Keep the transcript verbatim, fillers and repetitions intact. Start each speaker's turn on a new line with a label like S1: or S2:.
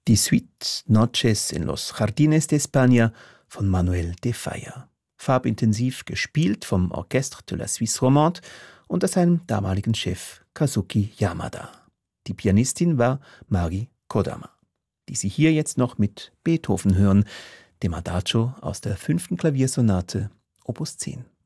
S1: Die Suite Noches en los Jardines de España von Manuel de Falla. Farbintensiv gespielt vom Orchestre de la Suisse Romande unter seinem damaligen Chef Kazuki Yamada. Die Pianistin war Mari Kodama, die Sie hier jetzt noch mit Beethoven hören, dem Adagio aus der fünften Klaviersonate Opus zehn.